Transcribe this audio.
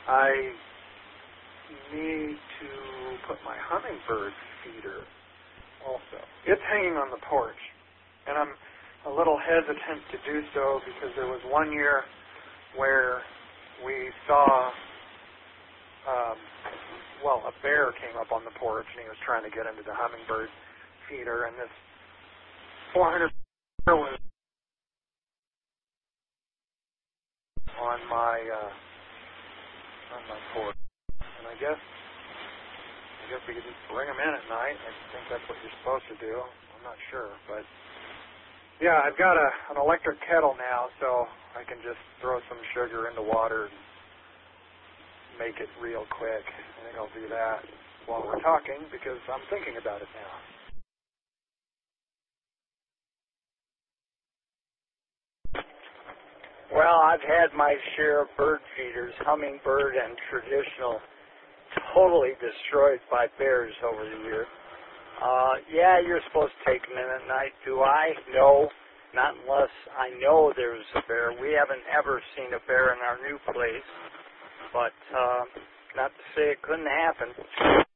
I need to put my hummingbird feeder also. It's hanging on the porch, and I'm a little hesitant to do so because there was one year where we saw, a bear came up on the porch and he was trying to get into the hummingbird feeder, and this 400 bear was on my porch, and I guess we could just bring them in at night. I think that's what you're supposed to do. I'm not sure, but yeah, I've got an electric kettle now, so I can just throw some sugar into water and make it real quick. I think I'll do that while we're talking because I'm thinking about it now. Well, I've had my share of bird feeders, hummingbird and traditional, totally destroyed by bears over the years. Yeah, you're supposed to take them in at night. Do I? No, not unless I know there's a bear. We haven't ever seen a bear in our new place, but not to say it couldn't happen.